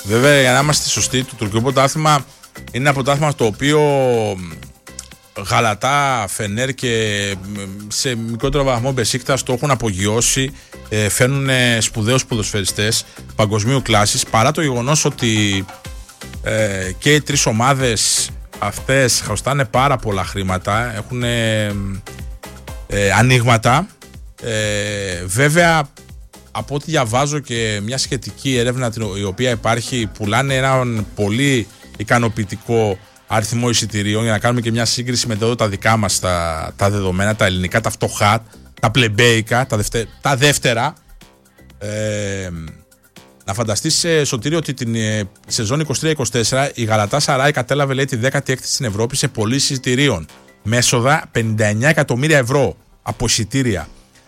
Βέβαια, για να είμαστε σωστοί, το τουρκικό πρωτάθλημα είναι ένα πρωτάθλημα το οποίο Γαλατά, Φενέρ και σε μικρότερο βαθμό Μπεσίκτας το έχουν απογειώσει, φέρνουν σπουδαίους ποδοσφαιριστές παγκοσμίου κλάσης, παρά το γεγονός ότι και οι τρεις ομάδες αυτές χρωστάνε πάρα πολλά χρήματα, έχουν ανοίγματα. Βέβαια, από ό,τι διαβάζω και μια σχετική έρευνα η οποία υπάρχει, πουλάνε έναν πολύ ικανοποιητικό αριθμό εισιτηρίων, για να κάνουμε και μια σύγκριση με τα δικά μας τα δεδομένα, τα ελληνικά, τα φτωχά, τα πλεμπέικα, τα δεύτερα. Να φανταστείς, Σωτήριο, ότι την σεζόν 23-24 η Γαλατά Σαράι κατέλαβε, λέει, τη 16η στην Ευρώπη σε πωλήσεις εισιτηρίων με έσοδα 59 εκατομμύρια ευρώ από εισιτήρια.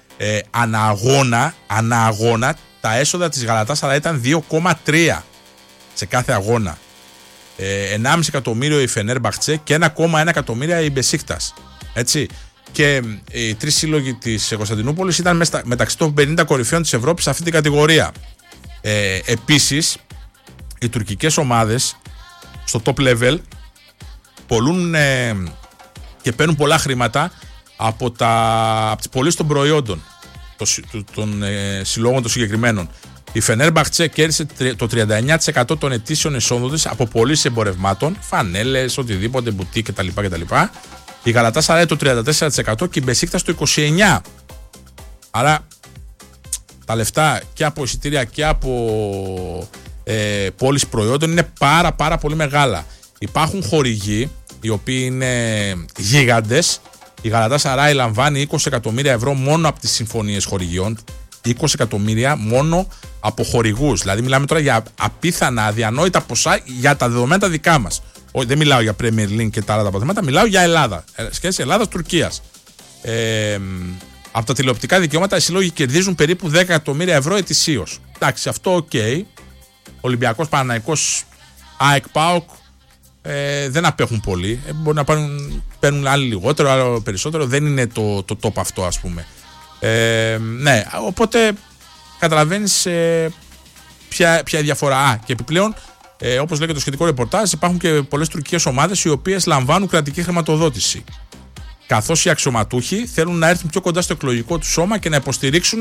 Ανά αγώνα τα έσοδα της Γαλατά Σαράι ήταν 2,3 σε κάθε αγώνα. 1,5 εκατομμύριο η Φενέρ Μπαχτσέ και 1,1 εκατομμύρια η Μπεσίκτας. Έτσι. Και οι τρεις σύλλογοι της Κωνσταντινούπολης ήταν μεταξύ των 50 κορυφαίων της Ευρώπης σε αυτή την κατηγορία. Επίσης, οι τουρκικές ομάδες στο top level πολλούν και παίρνουν πολλά χρήματα από τις πωλήσεις των προϊόντων των συλλόγων των συγκεκριμένων. Η Φενέρ Μπαχτσέ κέρδισε το 39% των ετήσιων εσόδων της από πωλήσεις εμπορευμάτων, φανέλες, οτιδήποτε, μπουτί κτλ. Η Γαλατά Σαράι το 34% και η Μπεσίκτας το 29%. Άρα τα λεφτά και από εισιτήρια και από πώληση προϊόντων είναι πάρα πολύ μεγάλα. Υπάρχουν χορηγοί οι οποίοι είναι γίγαντες. Η Γαλατά Σαράι λαμβάνει 20 εκατομμύρια ευρώ μόνο από τις συμφωνίες χορηγιών. 20 εκατομμύρια μόνο από χορηγούς. Δηλαδή μιλάμε τώρα για απίθανα, αδιανόητα ποσά για τα δεδομένα τα δικά μας. Όχι, δεν μιλάω για Premier League και τα άλλα τα ποδήματα, μιλάω για Ελλάδα. Σχέση Ελλάδας-Τουρκίας. Από τα τηλεοπτικά δικαιώματα οι σύλλογοι κερδίζουν περίπου 10 εκατομμύρια ευρώ ετησίως. Εντάξει, αυτό οκ. Ολυμπιακός, Παναθηναϊκός, ΑΕΚ, ΠΑΟΚ δεν απέχουν πολύ. Μπορεί να παίρνουν άλλοι λιγότερο, άλλο περισσότερο. Δεν είναι το top αυτό, ας πούμε. Ναι, οπότε καταλαβαίνεις ποια διαφορά. Και επιπλέον, όπως λέει και το σχετικό ρεπορτάζ, υπάρχουν και πολλές τουρκικές ομάδες οι οποίες λαμβάνουν κρατική χρηματοδότηση. Καθώς οι αξιωματούχοι θέλουν να έρθουν πιο κοντά στο εκλογικό του σώμα και να υποστηρίξουν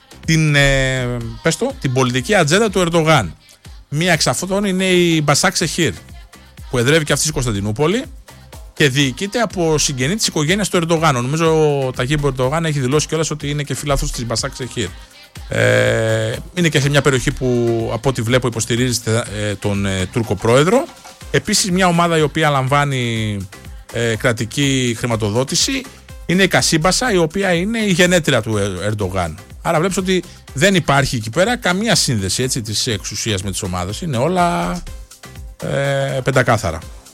την πολιτική ατζέντα του Ερντογάν. Μία εξ αυτών είναι η Μπασάκ Σεχίρ, που εδρεύει και αυτή στη Κωνσταντινούπολη και διοικείται από συγγενή της οικογένειας του Ερντογάν. Νομίζω ο Ταγίπ Ερντογάν έχει δηλώσει κιόλας ότι είναι και φίλαθλος της Μπασάκ Σεχίρ. Είναι και σε μια περιοχή που, από ό,τι βλέπω, υποστηρίζεται τον Τούρκο πρόεδρο. Επίσης, μια ομάδα η οποία λαμβάνει κρατική χρηματοδότηση είναι η Κασίμπασα, η οποία είναι η γενέτειρα του Ερντογάν. Άρα βλέπεις ότι δεν υπάρχει εκεί πέρα καμία σύνδεση, έτσι, της εξουσίας με τις ομάδες. Είναι όλα πεντακάθαρα.